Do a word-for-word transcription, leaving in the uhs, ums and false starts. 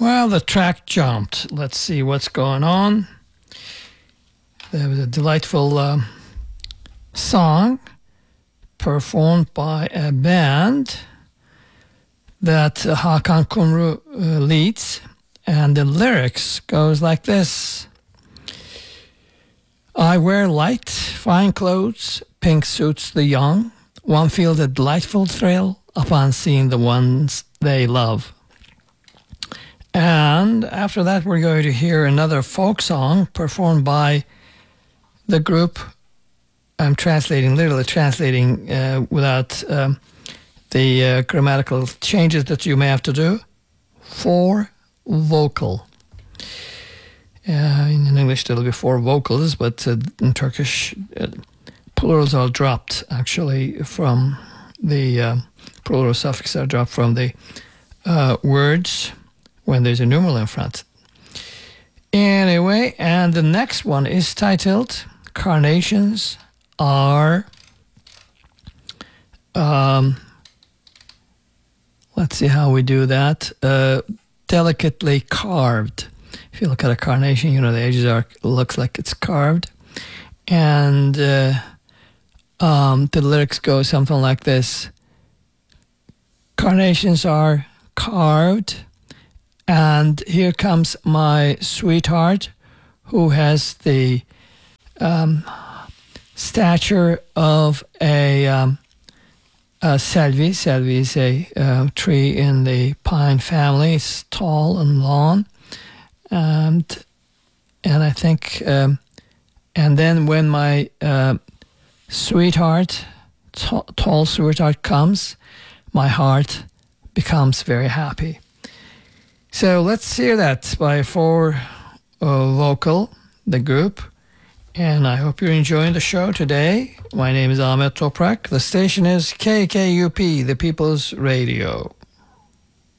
Well, the track jumped. Let's see what's going on. There was a delightful uh, song performed by a band that uh, Hakan Kumru uh, leads, and the lyrics goes like this. I wear light, fine clothes, pink suits the young. One feels a delightful thrill upon seeing the ones they love. And after that, we're going to hear another folk song performed by the group. I'm translating, literally translating uh, without um, the uh, grammatical changes that you may have to do. Four vocal. Uh, in English, there'll be four vocals, but uh, in Turkish, uh, plurals are dropped, actually, from the uh, plural suffixes are dropped from the uh, words when there's a numeral in front. Anyway, and the next one is titled Carnations Are, um, let's see how we do that, uh, delicately carved. If you look at a carnation, you know, the edges are, looks like it's carved. And uh, um, the lyrics go something like this. Carnations are carved, and here comes my sweetheart, who has the um, stature of a, um, a selvi. Selvi is a uh, tree in the pine family. It's tall and long. And and I think, um, and then when my uh, sweetheart, t- tall sweetheart comes, my heart becomes very happy. So let's hear that by Four uh, Vocal, the group. And I hope you're enjoying the show today. My name is Ahmet Toprak. The station is K K U P, the People's Radio.